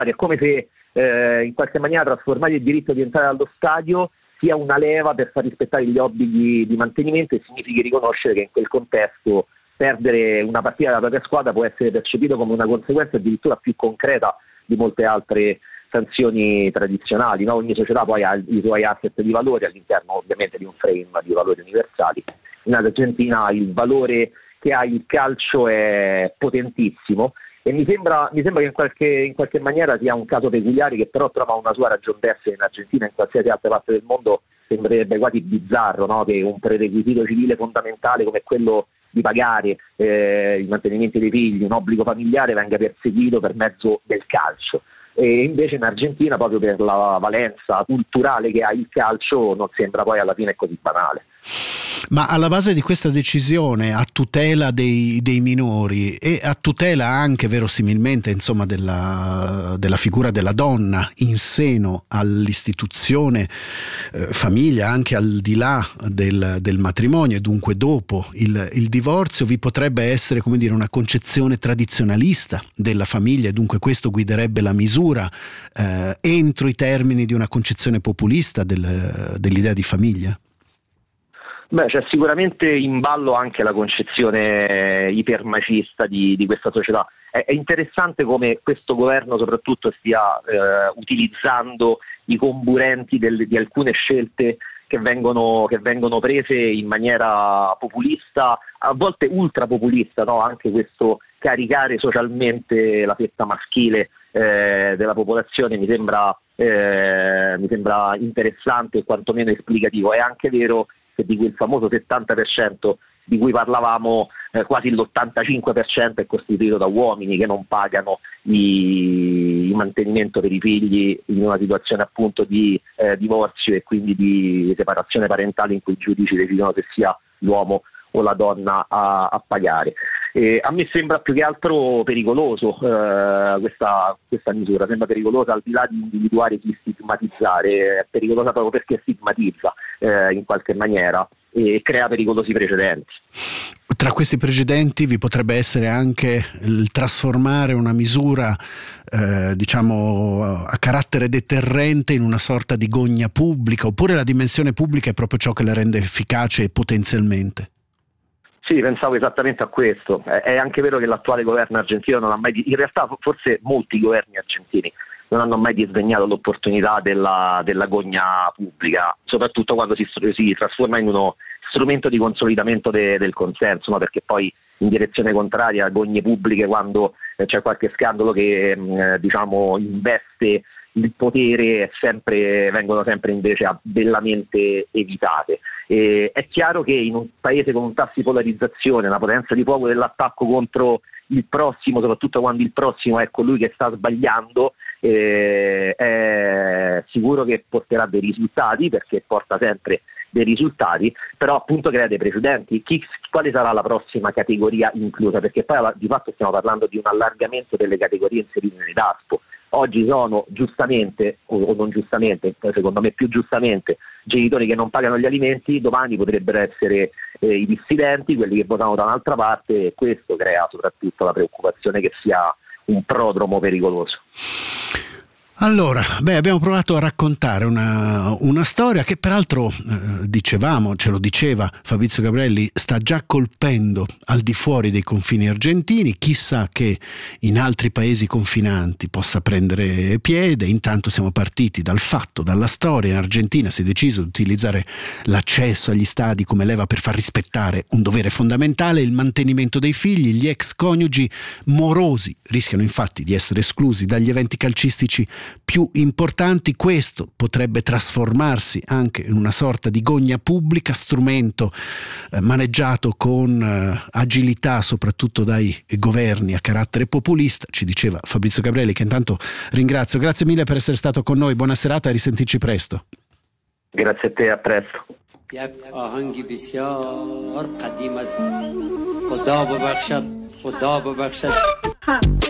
È come se in qualche maniera trasformare il diritto di entrare allo stadio sia una leva per far rispettare gli obblighi di mantenimento, e significhi riconoscere che in quel contesto perdere una partita della propria squadra può essere percepito come una conseguenza addirittura più concreta di molte altre sanzioni tradizionali, no? Ogni società poi ha i suoi asset di valore all'interno ovviamente di un frame di valori universali. In Argentina il valore che ha il calcio è potentissimo, e mi sembra che in qualche maniera sia un caso peculiare, che però trova una sua ragion d'essere in Argentina. In qualsiasi altra parte del mondo sembrerebbe quasi bizzarro, no? Che un prerequisito civile fondamentale come quello di pagare i mantenimenti dei figli, un obbligo familiare, venga perseguito per mezzo del calcio. E invece in Argentina, proprio per la valenza culturale che ha il calcio, non sembra poi alla fine così banale. Ma alla base di questa decisione, a tutela dei minori e a tutela anche verosimilmente, insomma, della figura della donna in seno all'istituzione famiglia, anche al di là del matrimonio e dunque dopo il divorzio, vi potrebbe essere, come dire, una concezione tradizionalista della famiglia, e dunque questo guiderebbe la misura entro i termini di una concezione populista dell'idea di famiglia? Beh, c'è sicuramente in ballo anche la concezione ipermacista di questa società. È interessante come questo governo soprattutto stia utilizzando i comburenti di alcune scelte che vengono prese in maniera populista, a volte ultrapopulista, no? Anche questo caricare socialmente la fetta maschile della popolazione mi sembra interessante e quantomeno esplicativo. È anche vero che di quel famoso 70% di cui parlavamo, quasi l'85% è costituito da uomini che non pagano il mantenimento per i figli in una situazione appunto di divorzio e quindi di separazione parentale, in cui i giudici decidono se sia l'uomo o la donna a pagare. A me sembra più che altro pericoloso questa misura, sembra pericolosa al di là di individuare chi stigmatizzare, è pericolosa proprio perché stigmatizza in qualche maniera e crea pericolosi precedenti. Tra questi precedenti vi potrebbe essere anche il trasformare una misura diciamo a carattere deterrente in una sorta di gogna pubblica, oppure la dimensione pubblica è proprio ciò che la rende efficace potenzialmente? Sì, pensavo esattamente a questo. È anche vero che l'attuale governo argentino non ha mai, in realtà forse molti governi argentini non hanno mai disdegnato l'opportunità della gogna pubblica, soprattutto quando si trasforma in uno strumento di consolidamento del consenso, no? Perché poi in direzione contraria, gogne pubbliche quando c'è qualche scandalo che diciamo investe il potere vengono sempre invece bellamente evitate. È chiaro che in un paese con un tasso di polarizzazione, una potenza di fuoco dell'attacco contro il prossimo, soprattutto quando il prossimo è colui che sta sbagliando, è sicuro che porterà dei risultati, perché porta sempre dei risultati, però appunto crea dei precedenti. Quale sarà la prossima categoria inclusa? Perché poi di fatto stiamo parlando di un allargamento delle categorie inserite nei DASPO. Oggi sono giustamente, o non giustamente, secondo me più giustamente, genitori che non pagano gli alimenti, domani potrebbero essere i dissidenti, quelli che votano da un'altra parte, e questo crea soprattutto la preoccupazione che sia un prodromo pericoloso. Allora, abbiamo provato a raccontare una storia che peraltro, dicevamo, ce lo diceva Fabrizio Gabrielli, sta già colpendo al di fuori dei confini argentini. Chissà che in altri paesi confinanti possa prendere piede. Intanto siamo partiti dalla storia. In Argentina si è deciso di utilizzare l'accesso agli stadi come leva per far rispettare un dovere fondamentale, il mantenimento dei figli. Gli ex coniugi morosi rischiano infatti di essere esclusi dagli eventi calcistici più importanti. Questo potrebbe trasformarsi anche in una sorta di gogna pubblica, strumento maneggiato con agilità soprattutto dai governi a carattere populista, ci diceva Fabrizio Gabrielli, che intanto ringrazio. Grazie mille per essere stato con noi, buona serata e risentirci presto. Grazie a te, a presto. یک آهنگ بسیار قدیم است. خدا ببخشد